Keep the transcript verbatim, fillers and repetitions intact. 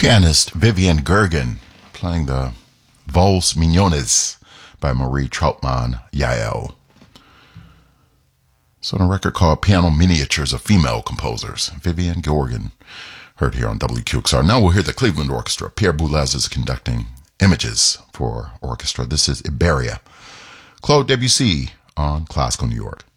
Pianist Vivian Gergen playing the Vols Mignonnes by Marie Trautmann Yael. So on a record called Piano Miniatures of Female Composers, Vivian Gergen, heard here on W Q X R. Now we'll hear the Cleveland Orchestra. Pierre Boulez is conducting Images for orchestra. This is Iberia. Claude Debussy on Classical New York.